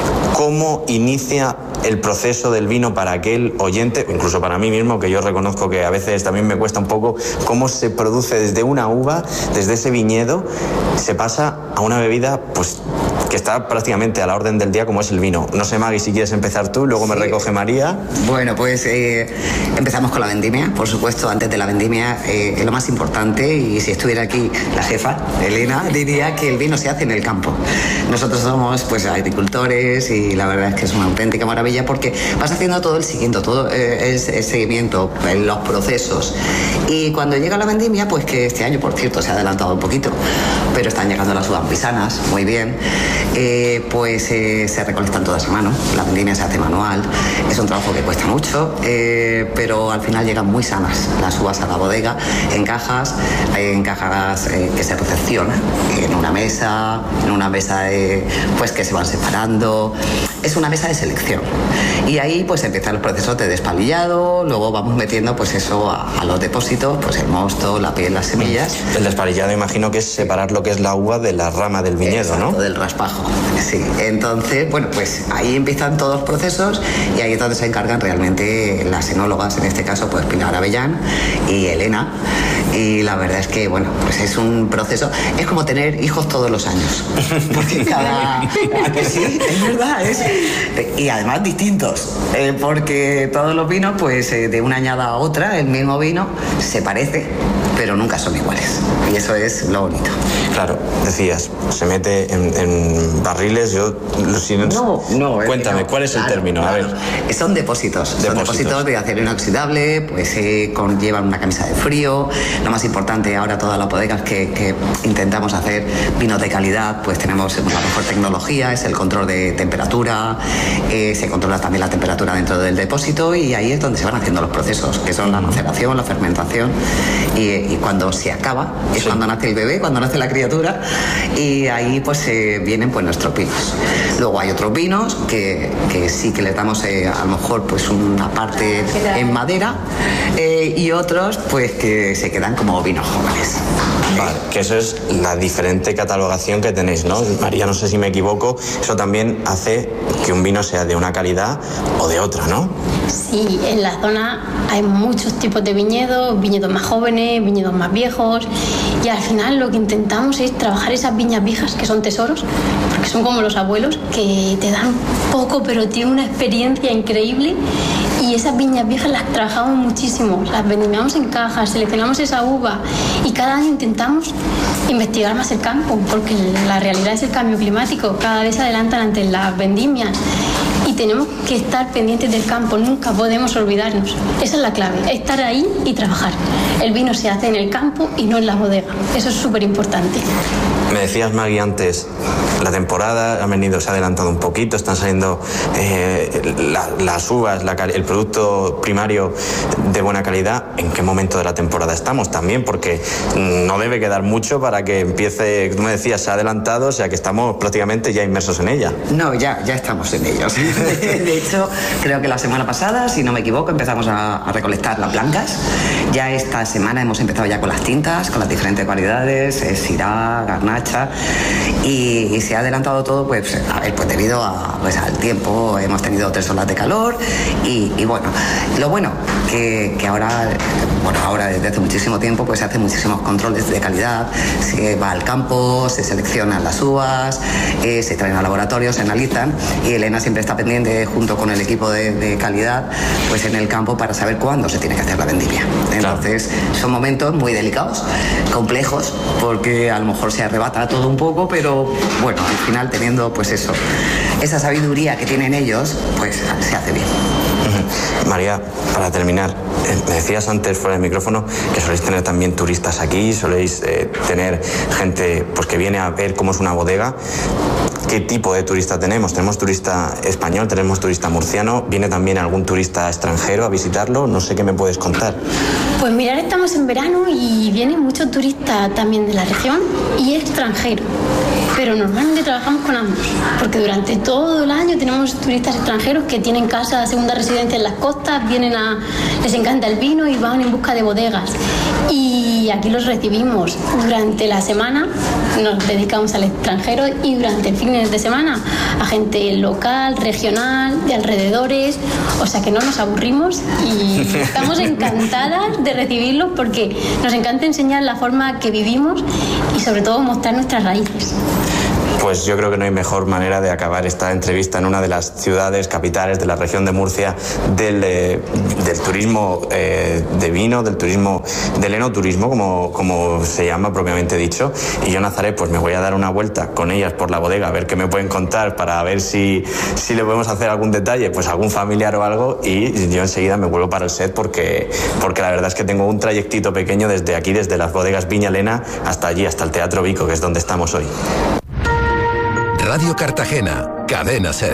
¿Cómo inicia el proceso del vino para aquel oyente, incluso para mí mismo, que yo reconozco que a veces también me cuesta un poco, cómo se produce desde una uva, desde ese viñedo, se pasa a una bebida, pues, que está prácticamente a la orden del día, como es el vino? No sé, Maggie, si quieres empezar tú, luego me sí. recoge María.
Bueno, pues eh, empezamos con la vendimia, por supuesto. Antes de la vendimia eh, es lo más importante, y si estuviera aquí la jefa, Elena, diría que el vino se hace en el campo. Nosotros somos pues agricultores y la verdad es que es una auténtica maravilla porque vas haciendo todo el seguimiento, todo eh, es, es seguimiento en los procesos. Y cuando llega la vendimia, pues que este año, por cierto, se ha adelantado un poquito, pero están llegando las uvas pisanas, muy bien. Eh, pues eh, se recolectan todas a mano, la vendimia se hace manual, es un trabajo que cuesta mucho, eh, pero al final llegan muy sanas las uvas a la bodega, en cajas, en cajas eh, que se recepcionan en una mesa, en una mesa eh, pues que se van separando, es una mesa de selección. Y ahí pues empiezan los procesos de despalillado, luego vamos metiendo pues eso a, a los depósitos, pues el mosto, la piel, las semillas.
El despalillado imagino que es separar lo que es la uva de la rama del viñedo,
exacto,
¿no?
Del raspajo. Sí, entonces, bueno, pues ahí empiezan todos los procesos y ahí es donde se encargan realmente las enólogas, en este caso, pues Pilar Avellán y Elena. Y la verdad es que, bueno, pues es un proceso, es como tener hijos todos los años. Porque cada... ¿A que sí? Es verdad, es... Y además distintos, eh, porque todos los vinos, pues eh, de una añada a otra, el mismo vino se parece, pero nunca son iguales. Y eso es lo bonito.
Claro, decías, se mete en, en barriles, yo... Si no,
no, no.
Cuéntame,
no,
¿cuál es
claro,
el término?
Claro.
A ver.
Son depósitos,
depósitos.
Son depósitos de acero inoxidable, pues eh, conllevan una camisa de frío. Lo más importante ahora, todas las bodegas que, que intentamos hacer vinos de calidad, pues tenemos la mejor tecnología, es el control de temperatura, eh, se controla también la temperatura dentro del depósito y ahí es donde se van haciendo los procesos, que son la maceración, la fermentación y, y cuando se acaba, es sí. cuando nace el bebé, cuando nace la criatura y ahí pues eh, vienen pues nuestros vinos. Luego hay otros vinos que, que sí que les damos eh, a lo mejor pues una parte en madera eh, y otros pues que se quedan como vinos jóvenes.
Vale, que eso es la diferente catalogación que tenéis, ¿no? María, no sé si me equivoco, eso también hace que un vino sea de una calidad o de otra, ¿no?
Sí, en la zona hay muchos tipos de viñedos, viñedos más jóvenes, viñedos más viejos y al final lo que intentamos es trabajar esas viñas viejas que son tesoros, porque son como los abuelos que te dan poco pero tienen una experiencia increíble y esas viñas viejas las trabajamos muchísimo, las vendimos en cajas, seleccionamos esa uva y cada año intentamos investigar más el campo porque la realidad es el cambio climático, cada vez se adelantan ante las vendimias y tenemos que estar pendientes del campo, nunca podemos olvidarnos. Esa es la clave, estar ahí y trabajar. El vino se hace en el campo y no en la bodega, eso es súper importante.
Me decías, Maggie, antes, la temporada ha venido, se ha adelantado un poquito, están saliendo eh, la, las uvas, la, el producto primario de buena calidad. ¿En qué momento de la temporada estamos también? Porque no debe quedar mucho para que empiece, tú me decías, se ha adelantado, o sea que estamos prácticamente ya inmersos en ella.
No, ya, ya estamos en ellos. De hecho, creo que la semana pasada, si no me equivoco, empezamos a, a recolectar las blancas Ya esta semana hemos empezado ya con las tintas, con las diferentes variedades, eh, Syrah, Garnacha, y, y se ha adelantado todo, pues, a ver, pues debido a, pues, al tiempo. Hemos tenido tres olas de calor y, y bueno, lo bueno que, que ahora, bueno, ahora desde hace muchísimo tiempo, pues se hacen muchísimos controles de calidad, se va al campo, se seleccionan las uvas, eh, se traen al laboratorio, se analizan, y Elena siempre está pendiente junto con el equipo de, de calidad, pues en el campo, para saber cuándo se tiene que hacer la vendimia. Entonces, son momentos muy delicados, complejos, porque a lo mejor se arrebata todo un poco, pero bueno, al final, teniendo pues eso, esa sabiduría que tienen ellos, pues se hace bien.
María, para terminar, eh, me decías antes fuera del micrófono que soléis tener también turistas aquí, soléis eh, tener gente pues que viene a ver cómo es una bodega. ¿Qué tipo de turista tenemos? ¿Tenemos turista español? ¿Tenemos turista murciano? ¿Viene también algún turista extranjero a visitarlo? No sé qué me puedes contar.
Pues mirar, estamos en verano y vienen muchos turistas también de la región y extranjeros. Pero normalmente trabajamos con ambos, porque durante todo el año tenemos turistas extranjeros que tienen casa, segunda residencia en las costas, vienen a, les encanta el vino y van en busca de bodegas. Y aquí los recibimos durante la semana, nos dedicamos al extranjero, y durante fines de semana a gente local, regional, de alrededores, o sea que no nos aburrimos y estamos encantadas de recibirlos porque nos encanta enseñar la forma que vivimos y sobre todo mostrar nuestras raíces.
Pues yo creo que no hay mejor manera de acabar esta entrevista en una de las ciudades capitales de la región de Murcia del, eh, del turismo eh, de vino, del turismo, del enoturismo, como, como se llama propiamente dicho. Y yo, Nazaret, pues me voy a dar una vuelta con ellas por la bodega a ver qué me pueden contar, para ver si, si le podemos hacer algún detalle, pues algún familiar o algo, y yo enseguida me vuelvo para el set porque, porque la verdad es que tengo un trayectito pequeño desde aquí, desde las bodegas Viña Elena hasta allí, hasta el Teatro Vico, que es donde estamos hoy.
Radio Cartagena, Cadena SER.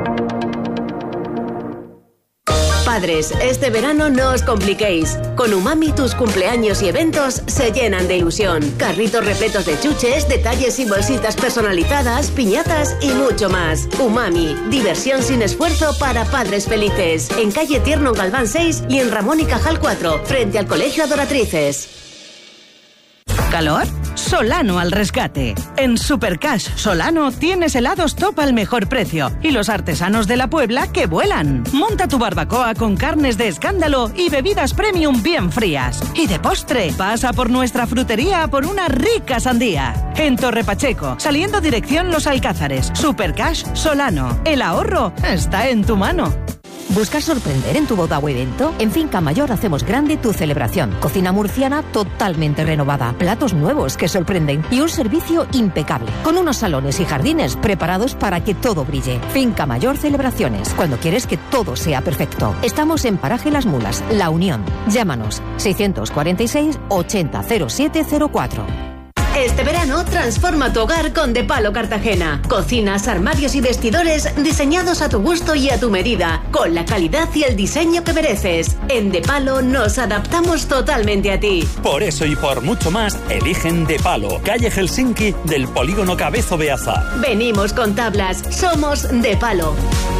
Padres, este verano no os compliquéis. Con Umami tus cumpleaños y eventos se llenan de ilusión. Carritos repletos de chuches, detalles y bolsitas personalizadas, piñatas y mucho más. Umami, diversión sin esfuerzo para padres felices. En calle Tierno Galván seis y en Ramón y Cajal cuatro, frente al Colegio Adoratrices.
¿Calor? Solano al rescate. En Supercash Solano tienes helados top al mejor precio y los artesanos de la Puebla que vuelan. Monta tu barbacoa con carnes de escándalo y bebidas premium bien frías. Y de postre, pasa por nuestra frutería por una rica sandía. En Torre Pacheco, saliendo dirección Los Alcázares. Supercash Solano. El ahorro está en tu mano.
¿Buscas sorprender en tu boda o evento? En Finca Mayor hacemos grande tu celebración. Cocina murciana totalmente renovada, platos nuevos que sorprenden y un servicio impecable, con unos salones y jardines preparados para que todo brille. Finca Mayor Celebraciones, cuando quieres que todo sea perfecto. Estamos en Paraje Las Mulas, La Unión. Llámanos seiscientos cuarenta y seis, ochenta, cero siete cero cuatro.
Este verano transforma tu hogar con De Palo Cartagena. Cocinas, armarios y vestidores diseñados a tu gusto y a tu medida, con la calidad y el diseño que mereces. En De Palo nos adaptamos totalmente a ti.
Por eso y por mucho más, eligen De Palo, calle Helsinki del polígono Cabezo Beaza.
Venimos con tablas, somos De Palo.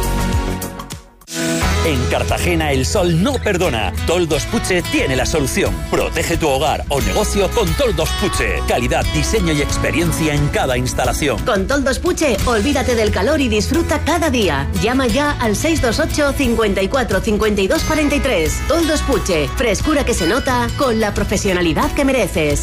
En Cartagena el sol no perdona. Toldos Puche tiene la solución. Protege tu hogar o negocio con Toldos Puche. Calidad, diseño y experiencia en cada instalación.
Con Toldos Puche, olvídate del calor y disfruta cada día. Llama ya al seis dos ocho, cincuenta y cuatro, cincuenta y dos cuarenta y tres. Toldos Puche, frescura que se nota con la profesionalidad que mereces.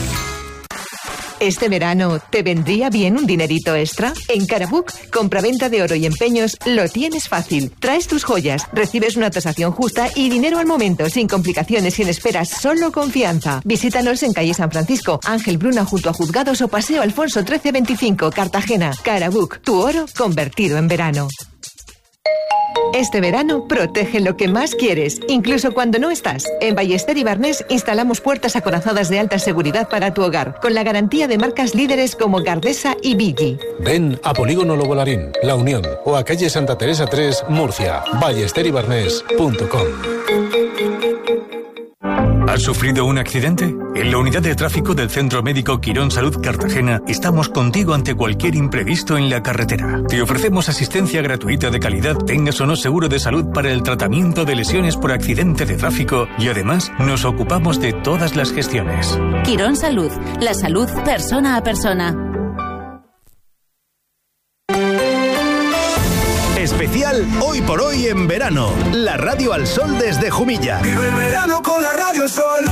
¿Este verano te vendría bien un dinerito extra? En Carabook, compraventa de oro y empeños, lo tienes fácil. Traes tus joyas, recibes una tasación justa y dinero al momento, sin complicaciones, sin esperas, solo confianza. Visítanos en calle San Francisco, Ángel Bruna junto a Juzgados o Paseo Alfonso trece veinticinco, Cartagena. Carabook, tu oro convertido en verano. Este verano protege lo que más quieres, incluso cuando no estás. En Ballester y Barnés instalamos puertas acorazadas de alta seguridad para tu hogar, con la garantía de marcas líderes como Gardesa y Viggi.
Ven a Polígono Lobolarín, La Unión, o a calle Santa Teresa tres, Murcia. ballester y barnés punto com.
¿Has sufrido un accidente? En la unidad de tráfico del Centro Médico Quirón Salud Cartagena estamos contigo ante cualquier imprevisto en la carretera. Te ofrecemos asistencia gratuita de calidad, tengas o no seguro de salud para el tratamiento de lesiones por accidente de tráfico y además nos ocupamos de todas las gestiones.
Quirón Salud, la salud persona a persona.
Especial Hoy por Hoy en verano. La radio al sol desde Jumilla.
Vive el verano con la radio al sol.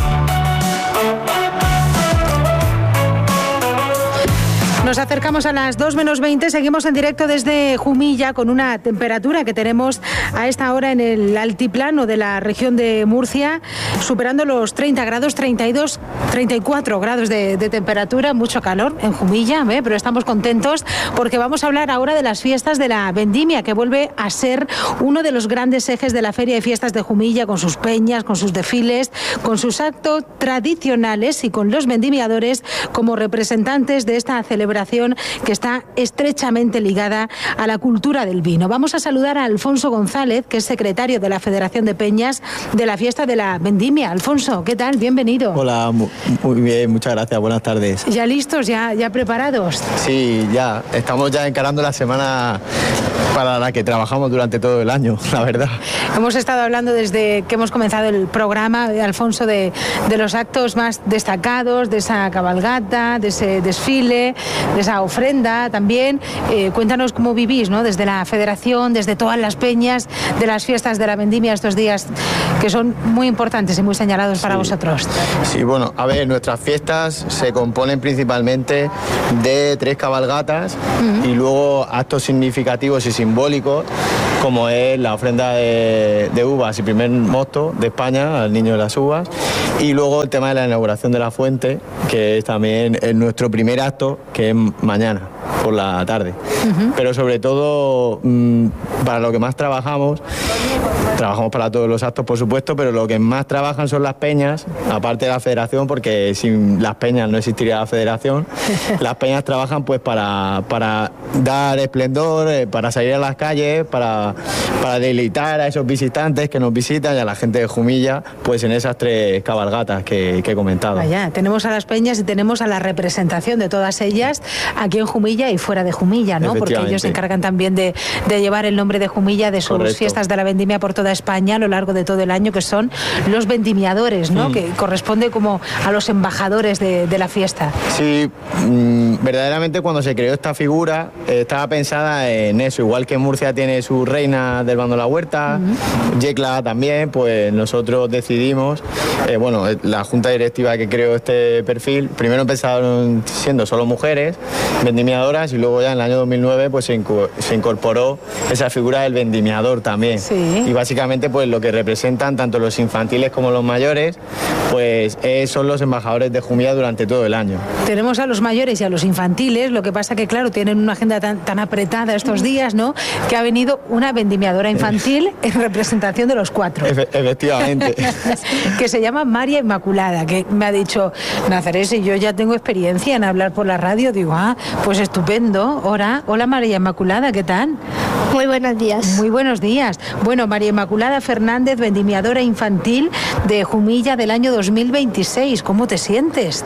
Nos acercamos a las dos menos veinte, seguimos en directo desde Jumilla con una temperatura que tenemos a esta hora en el altiplano de la región de Murcia, superando los treinta grados, treinta y dos, treinta y cuatro grados de, de temperatura, mucho calor en Jumilla, ¿eh? Pero estamos contentos porque vamos a hablar ahora de las fiestas de la Vendimia, que vuelve a ser uno de los grandes ejes de la Feria de Fiestas de Jumilla, con sus peñas, con sus desfiles, con sus actos tradicionales y con los vendimiadores como representantes de esta celebración que está estrechamente ligada a la cultura del vino. Vamos a saludar a Alfonso González, que es secretario de la Federación de Peñas de la Fiesta de la Vendimia. Alfonso, ¿qué tal? Bienvenido.
Hola, muy bien, muchas gracias, buenas tardes.
¿Ya listos? ¿Ya, ya preparados?
Sí, ya, estamos ya encarando la semana para la que trabajamos durante todo el año, la verdad.
Hemos estado hablando desde que hemos comenzado el programa, Alfonso, de, de los actos más destacados, de esa cabalgata, de ese desfile, de esa ofrenda también. Eh, cuéntanos cómo vivís, ¿no? Desde la Federación, desde todas las peñas de las fiestas de la Vendimia estos días, que son muy importantes y muy señalados para sí. vosotros.
Sí, bueno, a ver, nuestras fiestas se componen principalmente de tres cabalgatas uh-huh. y luego actos significativos y simbólicos, como es la ofrenda de, de uvas y primer mosto de España al niño de las uvas, y luego el tema de la inauguración de la fuente, que es también es nuestro primer acto, que es mañana por la tarde. Uh-huh. Pero sobre todo, mmm, para lo que más trabajamos, trabajamos para todos los actos, por supuesto, pero lo que más trabajan son las peñas, aparte de la federación, porque sin las peñas no existiría la federación. Las peñas trabajan pues para, para dar esplendor, eh, para salir a las calles, para, para deleitar a esos visitantes que nos visitan y a la gente de Jumilla, pues en esas tres cabalgatas que, que he comentado.
Vaya, tenemos a las peñas y tenemos a la representación de todas ellas aquí en Jumilla y fuera de Jumilla, ¿no? Porque ellos se encargan también de, de llevar el nombre de Jumilla, de sus Correcto. Fiestas de la Vendimia por toda España a lo largo de todo el año, que son los vendimiadores, ¿no? Mm. Que corresponde como a los embajadores de, de la fiesta.
Sí, mmm, verdaderamente cuando se creó esta figura eh, estaba pensada en eso, igual que Murcia tiene su reina del bando de la huerta, mm-hmm. Yecla también, pues nosotros decidimos, eh, bueno, la junta directiva que creó este perfil, primero empezaron siendo solo mujeres vendimiadoras y luego ya en el año dos mil nueve pues se, inco- se incorporó esa figura del vendimiador también. Sí. Y básicamente pues lo que representan tanto los infantiles como los mayores pues eh, son los embajadores de Jumilla durante todo el año.
Tenemos a los mayores y a los infantiles, lo que pasa que claro, tienen una agenda tan, tan apretada estos días, ¿no? Que ha venido una vendimiadora infantil en representación de los cuatro.
Efe- efectivamente.
Que se llama María Inmaculada, que me ha dicho, Nazaret, si yo ya tengo experiencia en hablar por la radio, digo, ah, pues estupendo. Hola, hola María Inmaculada, ¿qué tal?
Muy buenos días.
Muy buenos días. Bueno, María Inmaculada Fernández, vendimiadora infantil de Jumilla del año dos mil veintiséis. ¿Cómo te sientes?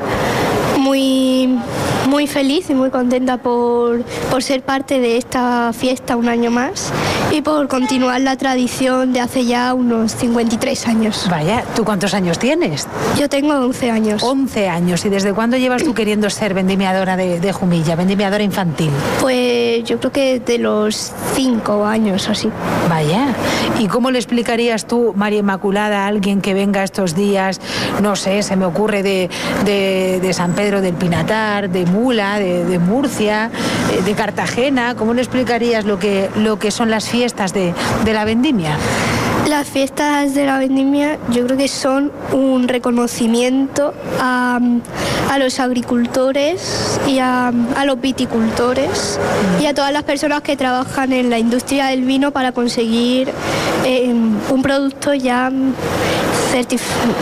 Muy, muy feliz y muy contenta por, por ser parte de esta fiesta un año más y por continuar la tradición de hace ya unos cincuenta y tres años.
Vaya, ¿tú cuántos años tienes?
Yo tengo once años.
once años. ¿Y desde cuándo llevas tú queriendo ser vendimiadora de, de Jumilla, vendimiadora infantil?
Pues yo creo que de los cinco años o así.
Vaya. ¿Y cómo le explicarías tú, María Inmaculada, a alguien que venga estos días, no sé, se me ocurre de, de, de San Pedro del Pinatar, de Mula, de, de Murcia, de, de Cartagena? ¿Cómo le explicarías lo que, lo que son las fiestas de, de la vendimia?
Las fiestas de la vendimia yo creo que son un reconocimiento a, a los agricultores y a, a los viticultores y a todas las personas que trabajan en la industria del vino para conseguir eh, un producto ya certif-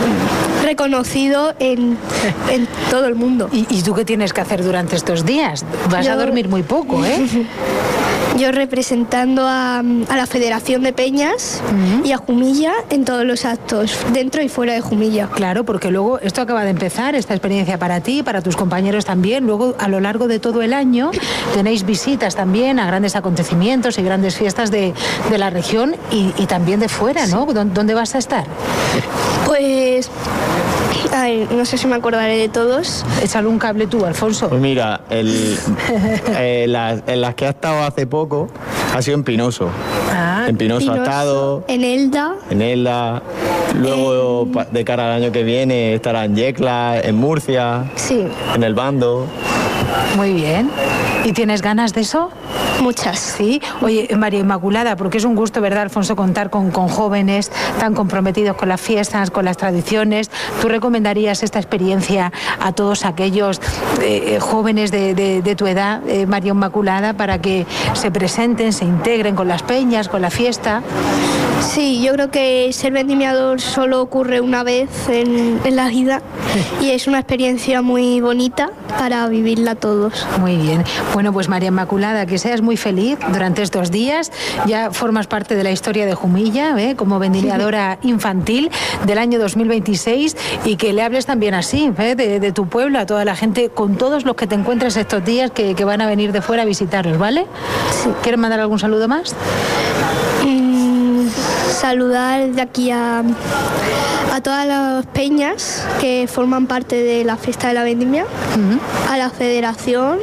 reconocido en, en todo el mundo.
¿Y, ¿Y tú qué tienes que hacer durante estos días? Vas yo... a dormir muy poco, ¿eh?
Yo representando a, a la Federación de Peñas uh-huh. y a Jumilla en todos los actos, dentro y fuera de Jumilla.
Claro, porque luego esto acaba de empezar, esta experiencia para ti, para tus compañeros también. Luego, a lo largo de todo el año, tenéis visitas también a grandes acontecimientos y grandes fiestas de, de la región y, y también de fuera, ¿no? ¿Dónde vas a estar?
Pues... Ay, no sé si me acordaré de todos.
Échale un cable tú, Alfonso.
Pues mira, el, eh, las, en las que ha estado hace poco ha sido en Pinoso.
Ah,
en Pinoso, Pinoso ha estado.
En Elda.
En Elda. Luego, eh, de cara al año que viene, estará en Yecla, en Murcia.
Sí.
En el Bando.
Muy bien. ¿Y tienes ganas de eso?
Muchas.
Sí. Oye, María Inmaculada, porque es un gusto, ¿verdad, Alfonso, contar con, con jóvenes tan comprometidos con las fiestas, con las tradiciones? ¿Tú recomendarías esta experiencia a todos aquellos eh, jóvenes de, de, de tu edad, eh, María Inmaculada, para que se presenten, se integren con las peñas, con la fiesta?
Sí, yo creo que ser vendimiador solo ocurre una vez en, en la vida y es una experiencia muy bonita para vivirla todos.
Muy bien. Bueno, pues María Inmaculada, que seas muy feliz durante estos días. Ya formas parte de la historia de Jumilla, ¿eh? Como vendimiadora infantil del año dos mil veintiséis, y que le hables también así, ¿eh? de, de tu pueblo, a toda la gente, con todos los que te encuentres estos días que, que van a venir de fuera a visitaros, ¿vale?
Sí.
¿Quieres mandar algún saludo más?
Mm, saludar de aquí a... a todas las peñas que forman parte de la fiesta de la vendimia, uh-huh. a la federación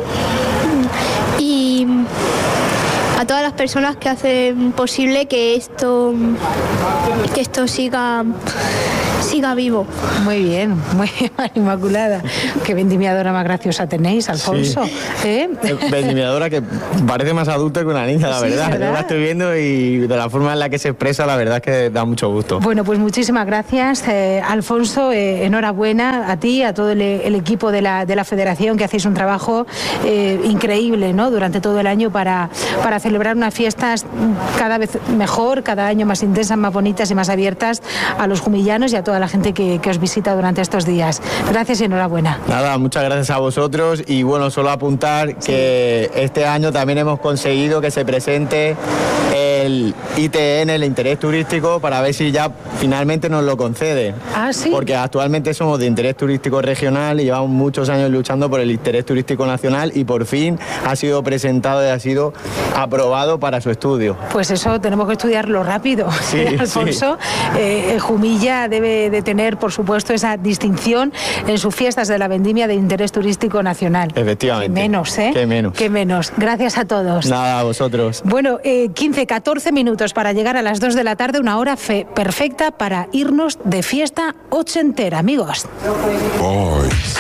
y a todas las personas que hacen posible que esto que esto siga siga vivo.
Muy bien, muy bien, María Inmaculada. Qué vendimiadora más graciosa tenéis, Alfonso.
Sí.
¿Eh?
Vendimiadora que parece más adulta que una niña, la
sí,
verdad.
¿verdad?
Yo la estoy viendo y de la forma en la que se expresa, la verdad es que da mucho gusto.
Bueno, pues muchísimas gracias, eh, Alfonso. Eh, enhorabuena a ti, a todo el, el equipo de la, de la Federación, que hacéis un trabajo eh, increíble, ¿no? Durante todo el año para, para celebrar unas fiestas cada vez mejor, cada año más intensas, más bonitas y más abiertas a los jumillanos y a toda la gente que, que os visita durante estos días. Gracias y enhorabuena.
Nada, muchas gracias a vosotros y bueno, solo apuntar sí. que este año también hemos conseguido que se presente el I T N, el interés turístico, para ver si ya finalmente nos lo concede.
Ah, sí.
Porque actualmente somos de interés turístico regional y llevamos muchos años luchando por el interés turístico nacional y por fin ha sido presentado y ha sido aprobado para su estudio.
Pues eso tenemos que estudiarlo rápido,
sí,
Alfonso.
Sí.
Eh, Jumilla debe de tener, por supuesto, esa distinción en sus fiestas de la vendimia de interés turístico nacional.
Efectivamente.
Qué menos, ¿eh?
Qué menos.
Qué menos. Gracias a todos.
Nada, a vosotros.
Bueno, eh, quince, catorce minutos para llegar a las dos de la tarde, una hora fe perfecta para irnos de fiesta ochentera, amigos.
Boys.